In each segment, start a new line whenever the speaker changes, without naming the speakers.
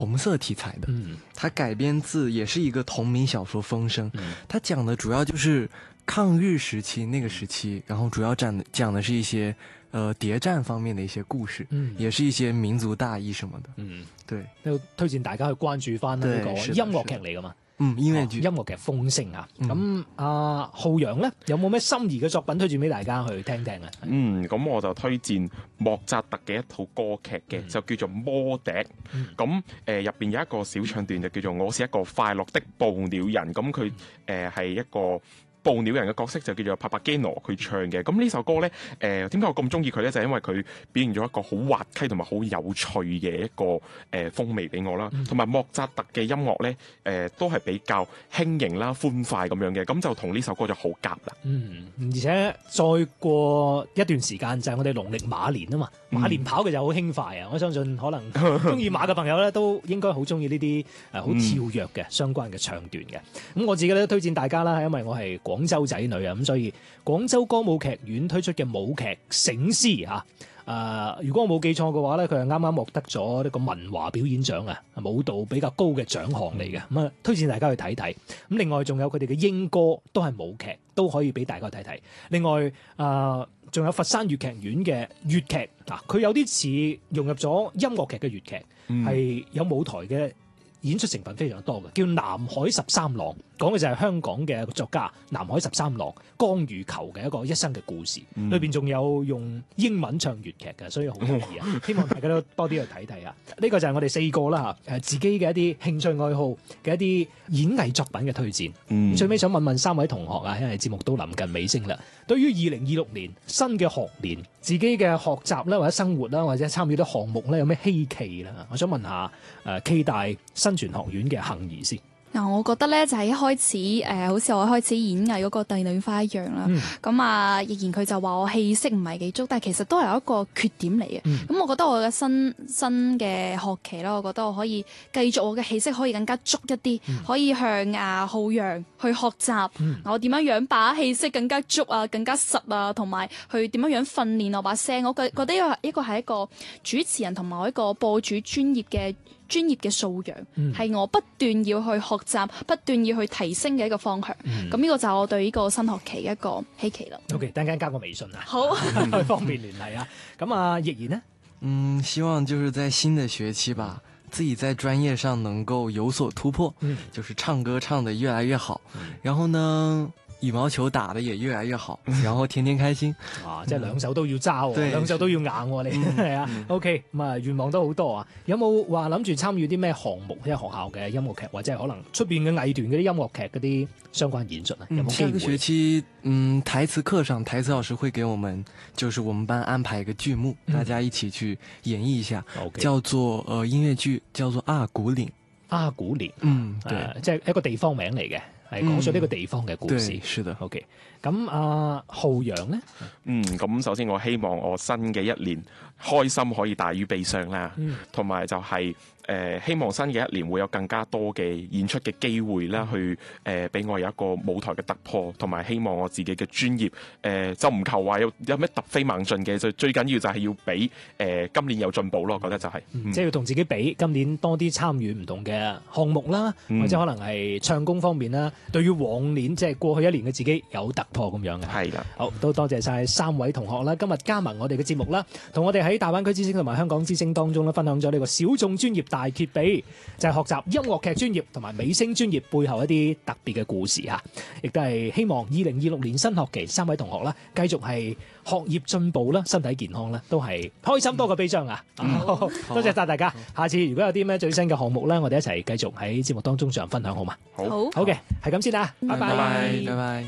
紅色題材的，它改編自也是一個同名小說《風聲》，它講的主要就是抗日時期那個時期，然後主要講的是一些諜戰方面的一些故事，也是一些民族大義什麼的。對，
都推薦大家去關注翻呢個音樂劇嚟噶嘛。
音樂劇，
音樂劇《風聲》啊。咁阿浩洋咧，有冇咩心儀嘅作品推薦俾大家去聽聽啊？
咁我就推薦莫扎特嘅一套歌劇嘅，就叫做《魔笛》。咁入邊有一個小唱段就叫做《我是一個快樂的捕鳥人》。咁佢係一個捕鳥人嘅角色就叫做帕帕基諾佢唱嘅。咁呢首歌咧，點解我咁中意佢咧？就係因為佢表現咗一個好滑稽同埋好有趣嘅一個風味俾我啦。同埋莫扎特嘅音樂咧，都係比較輕盈啦、歡快咁樣嘅，咁就同呢首歌就好夾啦。
而且再過一段時間就係我哋農曆馬年啊嘛，馬年跑嘅就好輕快啊！我相信可能中意馬嘅朋友咧，都應該好中意呢啲好跳躍嘅相關嘅唱段嘅。咁我自己咧推薦大家啦，係因為我係廣州仔女啊，咁所以廣州歌舞劇院推出嘅舞劇《醒獅》嚇。如果我冇記錯嘅話咧，佢係啱啱獲得咗呢個文華表演獎啊，舞蹈比較高嘅獎項嚟嘅。咁啊，推薦大家去睇睇。咁另外仲有佢哋嘅英歌都係舞劇，都可以俾大家睇睇。另外仲有佛山粵劇院嘅粵劇啊，佢有啲似融入咗音樂劇嘅粵劇，係有舞台嘅演出成分非常多嘅，叫《南海十三郎》，講嘅就係香港嘅作家南海十三郎江羽球嘅一個一生嘅故事。裏邊仲有用英文唱粵劇嘅，所以好得意啊！希望大家都多啲去睇睇啊！呢個就係我哋4個啦嚇，自己嘅一啲興趣愛好嘅一啲演藝作品嘅推薦。最尾想問問3位同學啊，因為節目都臨近尾聲啦。對於2026年新嘅學年，自己嘅學習啦，或者生活啦，或者參與啲項目咧，有咩希冀啦？我想問下暨大新傳學院嘅杏兒先。
我覺得咧就係一開始好似我開始演藝嗰個帝女花一樣啦。咁亦然佢就話我氣息唔係幾足，但係其實都係有一個缺點嚟嘅。咁我覺得我嘅新嘅學期啦，我覺得我可以繼續我嘅氣息可以更加足一啲，可以向浩洋去學習我點樣把氣息更加足啊，更加實啊，同埋去點樣訓練我把聲。我覺得呢個係一個主持人同埋一個播主專業嘅素養，係我不斷要去學習、不斷要去提升嘅一個方向。咁呢個就係我對呢個新學期一個希冀啦。
OK， 等陣間加個微信啊，
好
方便聯繫啊。咁亦然呢？
希望就是在新的學期吧，自己在專業上能夠有所突破，就是唱歌唱得越來越好，然後呢，羽毛球打得也越來越好，然後天天開心。
即係兩手都要揸，兩手都要硬喎，你係啊。OK， 咁願望都好多啊。有冇話諗住參與啲咩項目？即係學校嘅音樂劇，或者係可能出邊嘅藝團嗰啲音樂劇嗰啲相關演出啊？有冇機會？
下個學期，台詞課上，台詞老師會給我們，就是我們班安排一個劇目，大家一起去演繹一下，叫做音樂劇，叫做阿古嶺。
阿古嶺，
對，
即係一個地方名嚟嘅。係講述呢個地方嘅故事。
對，是的。
OK， 咁浩洋咧？
咁首先我希望我新嘅一年開心可以大於悲傷啦，同埋就係希望新嘅一年會有更加多嘅演出嘅機會啦，去俾我有一個舞台嘅突破，同埋希望我自己嘅專業就唔求話有咩突飛猛進嘅，就最緊要就係要俾今年有進步咯。我覺得就係
即係要同自己比，今年多啲參與唔同嘅項目啦，或者可能係唱功方面啦，對於往年即係過去一年嘅自己有突破咁樣嘅。
係啦，
好，都多謝晒3位同學啦，今日加盟我哋嘅節目啦，同我哋喺大灣區之聲同埋香港之聲當中咧，分享咗呢個小眾專業大揭秘，就係學習音樂劇專業同埋美聲專業背後一啲特別嘅故事嚇，亦都係希望2026年新學期3位同學啦，繼續係學業進步啦，身體健康啦，都係開心多過悲傷啊！多謝晒大家，下次如果有啲咩最新嘅項目咧，我哋一齊繼續喺節目當中上分享好嘛？
好
嘅，係咁先啦，拜
拜。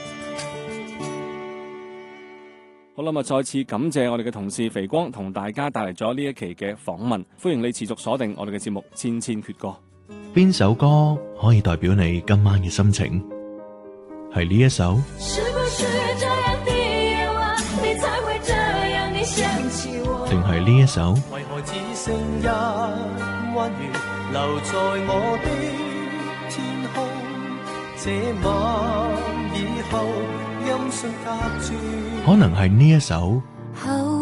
好啦，再次感謝我哋嘅同事肥光同大家帶嚟咗呢一期嘅訪問，歡迎你持續鎖定我哋嘅節目《千千闕歌》。
邊首歌可以代表你今晚嘅心情？係呢一首？定係呢一首？為何只剩一彎月留在我的天空？這晚以後音訊隔絕，可能係呢一首。